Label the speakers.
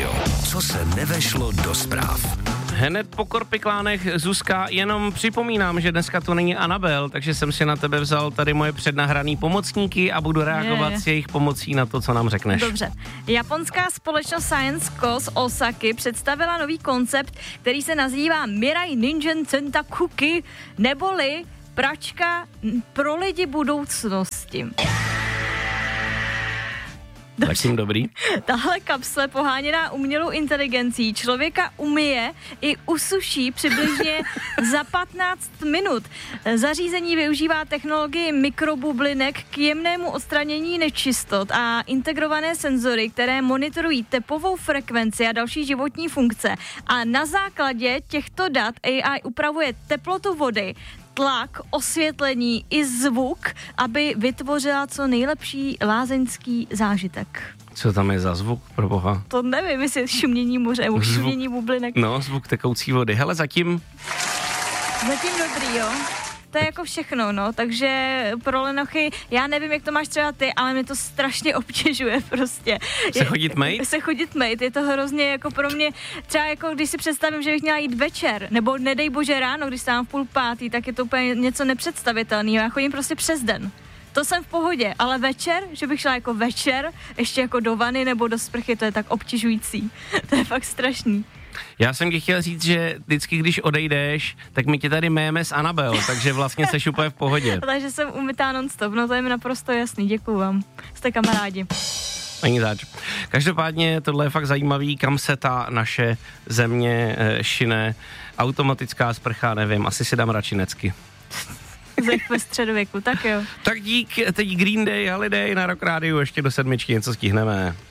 Speaker 1: Radio. Co se nevešlo do zpráv?
Speaker 2: Hned po korpiklánech, Zuzka, jenom připomínám, že dneska to není Anabel, takže jsem si na tebe vzal tady moje přednahraný pomocníky a budu reagovat s jejich pomocí na to, co nám řekneš.
Speaker 3: Dobře. Japonská společnost Science Co. z Osaky představila nový koncept, který se nazývá Mirai Ningen Centakuki, neboli pračka pro lidi budoucnosti.
Speaker 2: Zatím dobrý.
Speaker 3: Tahle kapsle poháněná umělou inteligencí člověka umyje i usuší přibližně za 15 minut. Zařízení využívá technologii mikrobublinek k jemnému odstranění nečistot a integrované senzory, které monitorují tepovou frekvenci a další životní funkce. A na základě těchto dat AI upravuje teplotu vody, tlak, osvětlení i zvuk, aby vytvořila co nejlepší lázeňský zážitek.
Speaker 2: Co tam je za zvuk, pro boha?
Speaker 3: To nevím, jestli šumění moře nebo šumění bublinek.
Speaker 2: No, zvuk tekoucí vody. Hele, zatím
Speaker 3: dobrý, jo. To je jako všechno, no, takže pro lenochy, já nevím, jak to máš třeba ty, ale mě to strašně obtěžuje prostě. Se chodit mejt, je to hrozně jako pro mě, třeba jako když si představím, že bych měla jít večer, nebo nedej bože ráno, když stávám v 4:30, tak je to úplně něco nepředstavitelného, já chodím prostě přes den. To jsem v pohodě, ale večer, že bych šla jako večer, ještě jako do vany nebo do sprchy, to je tak obtěžující. To je fakt strašný.
Speaker 2: Já jsem ti chtěl říct, že vždycky, když odejdeš, tak my tě tady méjeme s Anabel, takže vlastně seš úplně v pohodě.
Speaker 3: Takže jsem umytá non-stop, no to je mi naprosto jasný, děkuju vám. Jste kamarádi.
Speaker 2: Ani zač. Každopádně tohle je fakt zajímavý, kam se ta naše země šine. Automatická sprcha, nevím, asi si dám radši necky.
Speaker 3: Ve středověku, tak jo.
Speaker 2: Tak dík, teď Green Day, Holiday na Rock Rádiu, ještě do 7 něco stihneme.